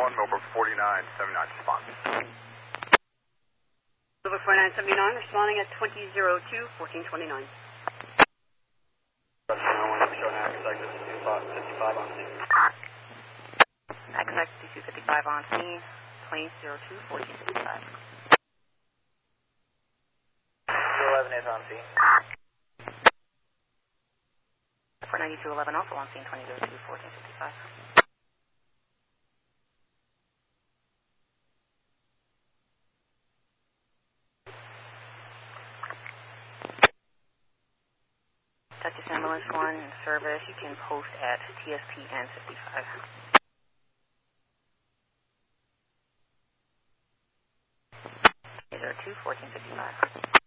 1, Millbrook 4979, response. Millbrook 4979, responding at 2002, 1429. XX 255 on scene, 2002, 1455. 211 is on scene. 49211 also on scene, 2002, 1455. Texas Ambulance 1 in service. You can post at TSPN 55. 02, 1455.